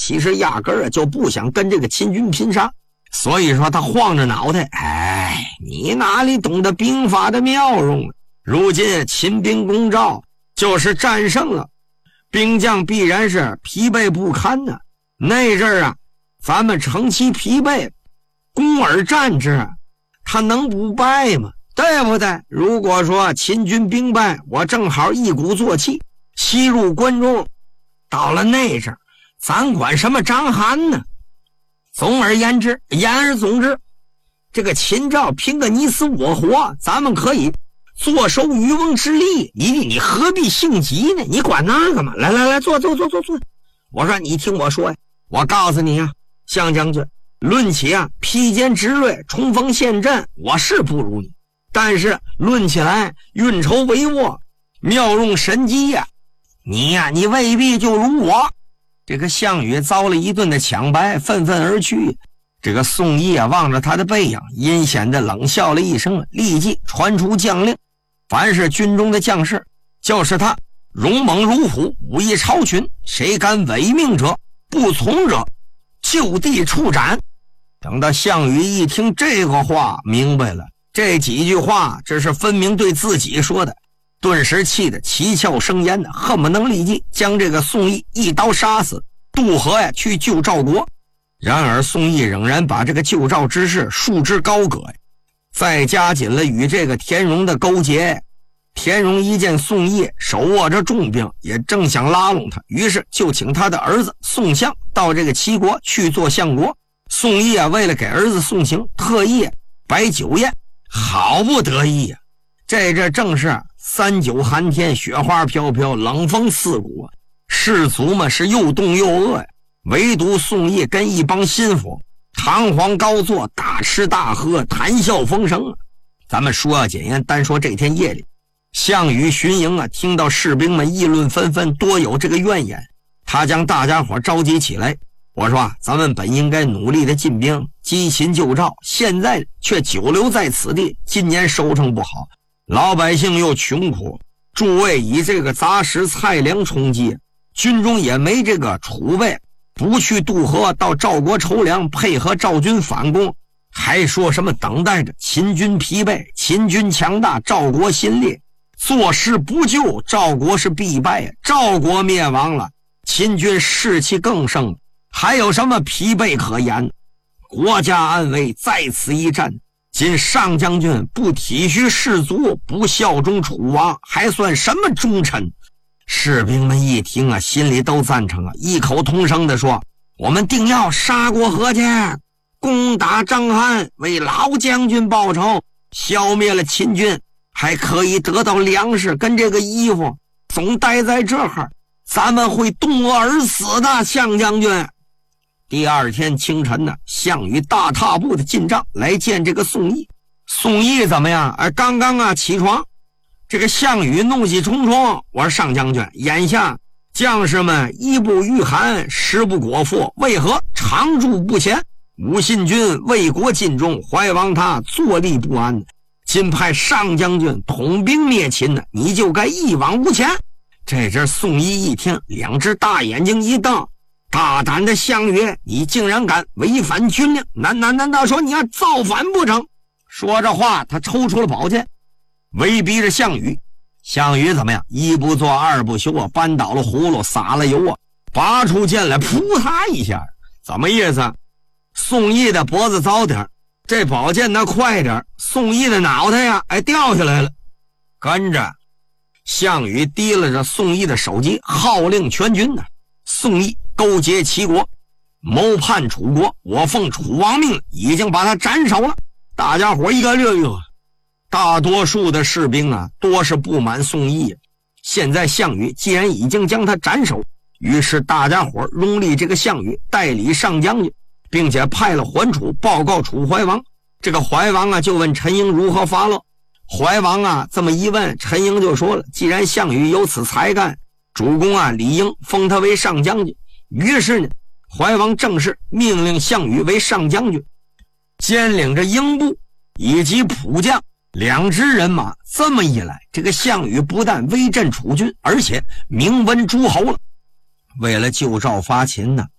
其实压根儿就不想跟这个秦军拼杀，所以说他晃着脑袋，你哪里懂得兵法的妙用？如今秦兵攻赵，就是战胜了，兵将必然是疲惫不堪呢。那阵儿啊，咱们乘其疲惫，攻而战之，他能不败吗？对不对？如果说秦军兵败，我正好一鼓作气西入关中，到了那阵儿，咱管什么章邯呢？总而言之，言而总之，这个秦赵拼个你死我活，咱们可以坐收渔翁之利，你何必性急呢？你管那个嘛？来，坐。我说你听我说呀，我告诉你啊，项将军，论起啊披坚执锐、冲锋陷阵，我是不如你，但是论起来运筹帷幄、妙用神机呀，你未必就如我。这个项羽遭了一顿的抢白，愤愤而去。这个宋义啊，望着他的背影，阴险的冷笑了一声，立即传出将令，凡是军中的将士，就是他勇猛如虎，武艺超群，谁敢违命者，不从者就地处斩。等到项羽一听这个话，明白了，这几句话这是分明对自己说的，顿时气得七窍生烟的，恨不能立即将这个宋义一刀杀死，渡河呀去救赵国。然而宋义仍然把这个救赵之事束之高阁，再加紧了与这个田荣的勾结。田荣一见宋义手握着重兵，也正想拉拢他，于是就请他的儿子宋相到这个齐国去做相国。宋义啊，为了给儿子送行，特意摆酒宴，好不得意啊！这正是三九寒天，雪花飘飘，冷风刺骨，士卒们是又冻又饿呀。唯独宋义跟一帮心腹堂皇高坐，大吃大喝，谈笑风生啊。咱们说要简言，单说这天夜里，项羽巡营啊，听到士兵们议论纷纷，多有这个怨言，他将大家伙召集起来。我说咱们本应该努力的进兵击秦救赵，现在却久留在此地，今年收成不好，老百姓又穷苦，诸位以这个杂食菜粮充饥，军中也没这个储备，不去渡河到赵国筹粮，配合赵军反攻，还说什么等待着秦军疲惫，秦军强大，赵国心裂，坐视不救，赵国是必败，赵国灭亡了，秦军士气更盛，还有什么疲惫可言？国家安危在此一战，今上将军不体恤士卒，不效忠楚王，还算什么忠臣？士兵们一听啊，心里都赞成啊，异口同声地说，我们定要杀过河去，攻打章邯，为老将军报仇，消灭了秦军，还可以得到粮食跟这个衣服，总待在这儿，咱们会冻饿而死的，项将军。第二天清晨呢，项羽大踏步的进帐来见这个宋义。宋义怎么样？刚刚起床。这个项羽怒气冲冲，我说上将军，眼下将士们衣不御寒，食不果腹，为何长驻不前？武信军为国尽忠，怀王他坐立不安，今派上将军统兵灭秦呢，你就该一往无前。这阵宋义一听，两只大眼睛一瞪，大胆的项羽，你竟然敢违反军令，难道说你要造反不成？说着话，他抽出了宝剑，威逼着项羽。项羽怎么样？一不做二不休啊，扳倒了葫芦，撒了油啊，拔出剑来，扑他一下。怎么意思？宋义的脖子早点，这宝剑呢快点，宋义的脑袋呀，掉下来了。跟着项羽提了着宋义的首级，号令全军呢。宋义勾结齐国，谋叛楚国，我奉楚王命令，已经把他斩首了。大家伙一个热热，大多数的士兵啊，多是不满宋义。现在项羽既然已经将他斩首，于是大家伙拥立这个项羽代理上将军，并且派了桓楚报告楚怀王。这个怀王啊，就问陈婴如何发落。怀王啊这么一问，陈婴就说了，既然项羽有此才干，主公啊理应封他为上将军。于是呢，怀王正式命令项羽为上将军，兼领着英部以及仆将两支人马。这么一来，这个项羽不但威震楚军，而且名闻诸侯了。为了救赵伐秦呢，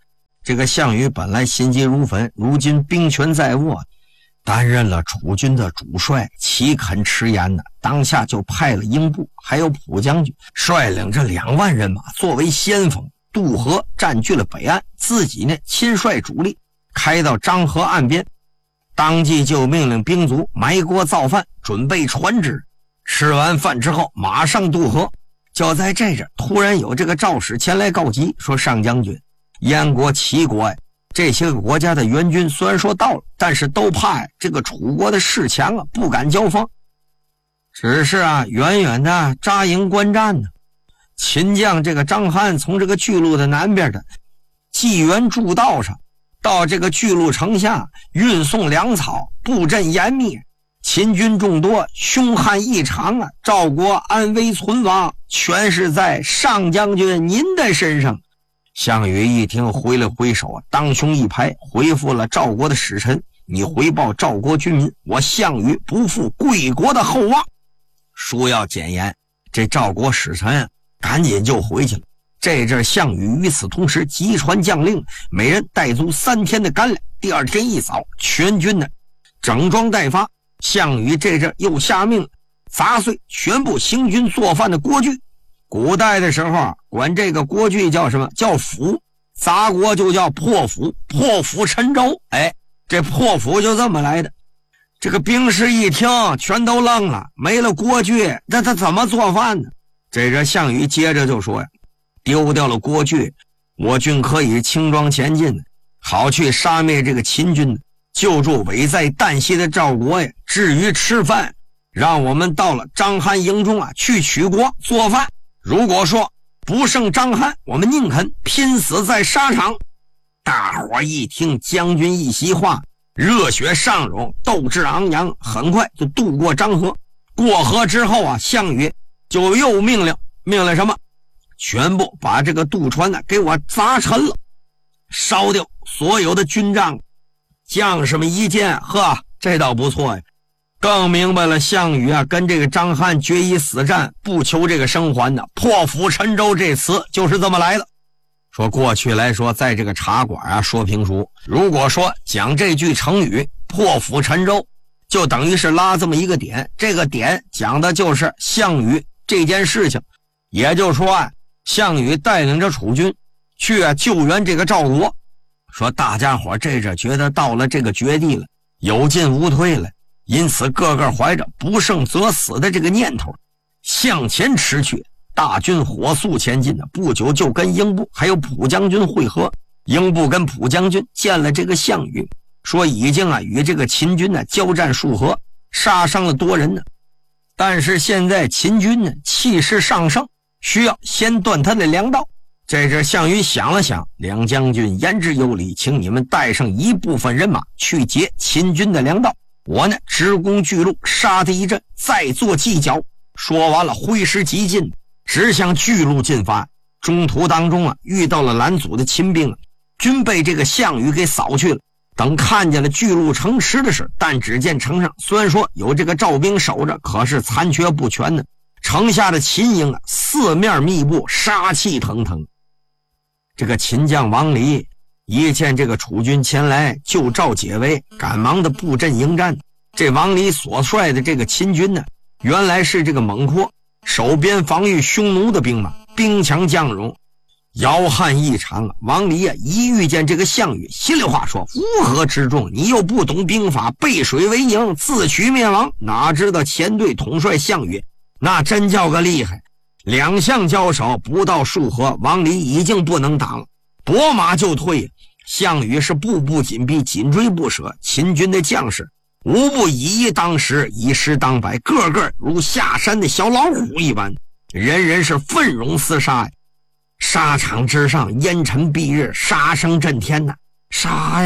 这个项羽本来心急如焚，如今兵权在握，担任了楚军的主帅，岂肯迟延呢？当下就派了英布还有蒲将军率领着2万人马作为先锋，渡河占据了北岸，自己呢亲率主力开到漳河岸边，当即就命令兵卒埋锅造饭，准备船只。吃完饭之后马上渡河。就在这阵，突然有这个诏使前来告急，说上将军，燕国、齐国这些个国家的援军虽然说到了，但是都怕这个楚国的势强啊，不敢交锋，只是远远的扎营观战呢。秦将这个张邯从这个巨鹿的南边的济源筑道上到这个巨鹿城下运送粮草，布阵严密，秦军众多，凶悍异常啊！赵国安危存亡，全是在上将军您的身上。项羽一听，挥了挥手，当胸一拍，回复了赵国的使臣：你回报赵国军民，我项羽不负贵国的厚望。书要简言，这赵国使臣赶紧就回去了。这阵项羽与此同时急传将令，每人带足3天的干粮。第2天一早，全军呢整装待发。项羽这阵又下命砸碎全部行军做饭的锅具。古代的时候管这个锅具叫什么？叫釜。砸锅就叫破釜，破釜沉舟。这破釜就这么来的。这个兵士一听全都愣了，没了锅具，那他怎么做饭呢？这阵项羽接着就说呀，丢掉了锅具，我军可以轻装前进，好去杀灭这个秦军，救助危在旦夕的赵国呀。至于吃饭，让我们到了张邯营中去取国做饭。如果说不胜张邯，我们宁肯拼死在沙场。大伙一听将军一席话，热血上涌，斗志昂扬，很快就渡过漳河。过河之后项羽就又命令什么？全部把这个渡船给我砸沉了，烧掉所有的军帐。将士们一见，呵，这倒不错呀，更明白了项羽跟这个张邯决一死战，不求这个生还的。破釜沉舟这词就是这么来的。说过去来说，在这个茶馆说评书，如果说讲这句成语破釜沉舟，就等于是拉这么一个点，这个点讲的就是项羽这件事情。也就是说项羽带领着楚军去救援这个赵国。说大家伙这阵觉得到了这个绝地了，有进无退了，因此个个怀着不胜则死的这个念头向前驰去。大军火速前进，不久就跟英布还有蒲将军会合。英布跟蒲将军见了这个项羽，说已经与这个秦军交战数合，杀伤了多人呢。但是现在秦军气势上盛，需要先断他的粮道。这阵项羽想了想，两将军言之有理，请你们带上一部分人马去截秦军的粮道，我直攻巨鹿，杀敌一阵，再做计较。说完了，挥师急进，直向巨鹿进发。中途当中遇到了拦阻的秦兵，均被这个项羽给扫去了。等看见了巨鹿城池的事，但只见城上虽然说有这个赵兵守着，可是残缺不全呢。城下的秦营四面密布，杀气腾腾。这个秦将王离一见这个楚军前来救赵解围，赶忙的布阵迎战。这王离所率的这个秦军原来是这个猛阔守边防御匈奴的兵马，兵强将勇，摇撼异常。王离一遇见这个项羽，稀里话说乌合之众，你又不懂兵法，背水为营，自取灭亡。哪知道前队统帅项羽那真叫个厉害，两相交手不到数合，王离已经不能挡了，拨马就退。项羽是步步紧逼，紧追不舍。秦军的将士无不以一当十，以十当百，个个如下山的小老虎一般，人人是奋勇厮杀。沙场之上烟尘蔽日，杀声震天呐！杀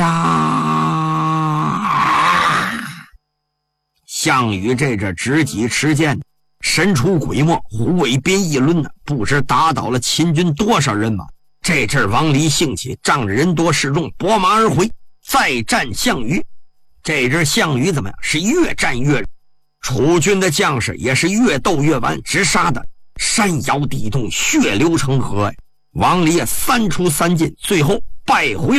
呀！项羽这阵执戟持剑，神出鬼没，虎尾鞭一抡不知打倒了秦军多少人马。这阵王离兴起，仗着人多势众，拨马而回，再战项羽。这阵项羽怎么样？是越战越热，楚军的将士也是越斗越完，直杀的山摇地动，血流成河。王离3出3进，最后败回